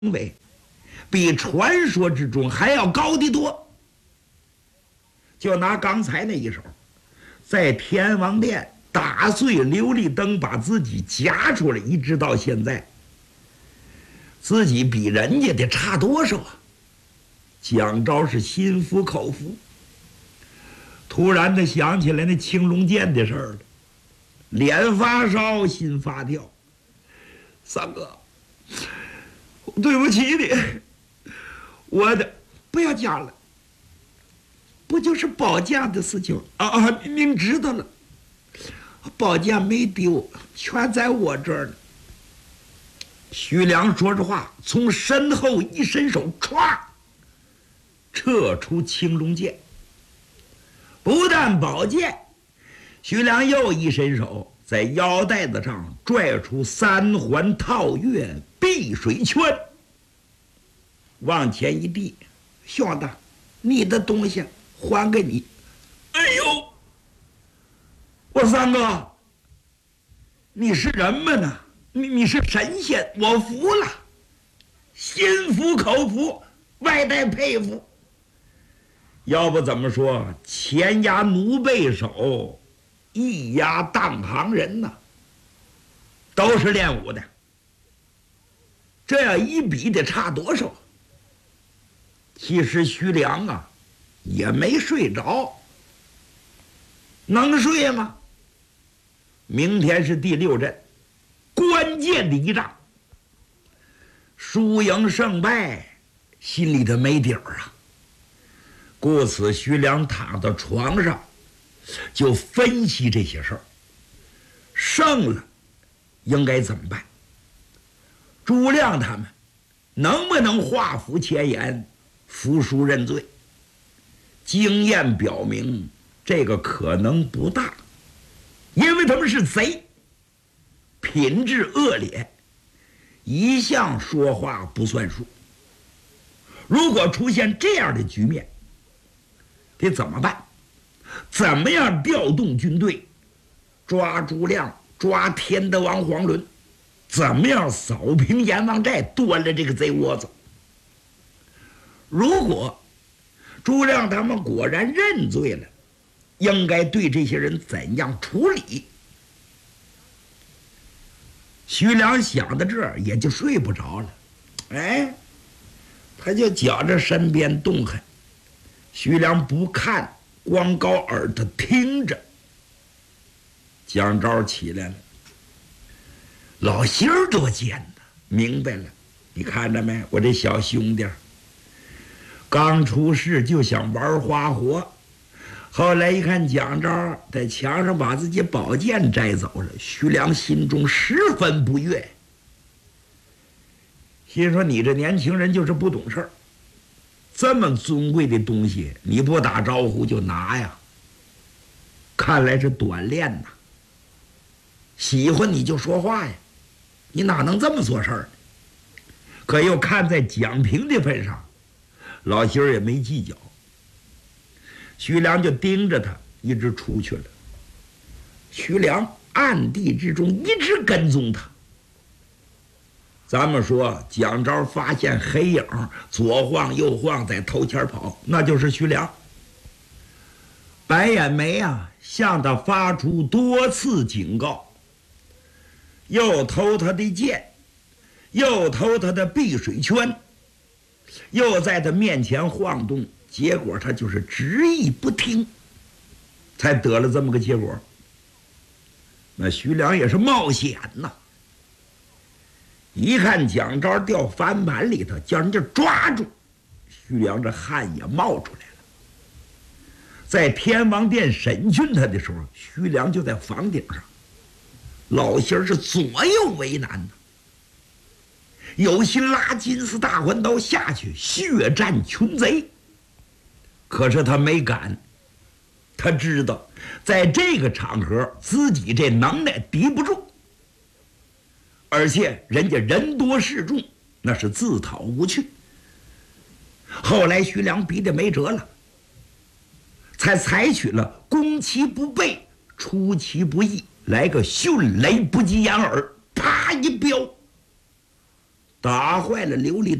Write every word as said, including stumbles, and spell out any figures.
为比传说之中还要高得多。就拿刚才那一手，在天王殿打碎琉璃灯，把自己夹出来，一直到现在，自己比人家得差多少啊？蒋昭是心服口服。突然的想起来那青龙剑的事儿了，脸发烧，心发跳。三哥，对不起你，我的不要讲了，不就是宝剑的事情啊啊！您知道了，宝剑没丢，全在我这儿呢。徐良说着话，从身后一伸手，歘，撤出青龙剑。不但宝剑，徐良又一伸手，在腰带子上拽出三环套月碧水圈，往前一递：“兄弟，你的东西还给你。”哎呦，我三哥，你是人吗呢？你你是神仙，我服了，心服口服，外带佩服。要不怎么说前压奴背手，一压当行人呢？都是练武的，这样一比得差多少？其实徐良啊也没睡着，能睡吗？明天是第六阵，关键的一仗，输赢胜败心里头没底儿啊。故此徐良躺到床上就分析这些事儿，胜了应该怎么办？朱亮他们能不能画符前言，服输认罪？经验表明这个可能不大，因为他们是贼，品质恶劣，一向说话不算数。如果出现这样的局面，得怎么办？怎么样调动军队，抓朱亮，抓天德王黄伦？怎么样扫平阎王寨，端了这个贼窝子？如果朱亮他们果然认罪了，应该对这些人怎样处理？徐良想到这儿，也就睡不着了。哎，他就觉着身边动狠。徐良不看，光高耳朵听着。蒋昭起来了，老心儿多尖呐，明白了。你看着没？我这小兄弟刚出世就想玩花活，后来一看蒋昭在墙上把自己宝剑摘走了，徐良心中十分不悦，心说你这年轻人就是不懂事儿，这么尊贵的东西你不打招呼就拿呀？看来是短练呐，喜欢你就说话呀，你哪能这么做事儿呢？可又看在蒋平的份上，老心儿也没计较。徐良就盯着他，一直出去了。徐良暗地之中一直跟踪他。咱们说蒋昭发现黑影左晃右晃在头前跑，那就是徐良。白眼眉啊向他发出多次警告，又偷他的剑，又偷他的碧水圈，又在他面前晃动，结果他就是执意不听，才得了这么个结果。那徐良也是冒险呐，一看蒋昭掉翻盘里头，叫人家抓住，徐良这汗也冒出来了。在天王殿审讯他的时候，徐良就在房顶上，老心儿是左右为难呢，有心拉金丝大环刀下去血战群贼，可是他没敢。他知道在这个场合自己这能耐敌不住，而且人家人多势众，那是自讨无趣。后来徐良逼得没辙了，才采取了攻其不备，出其不意，来个迅雷不及掩耳，啪一飙， 打坏了琉璃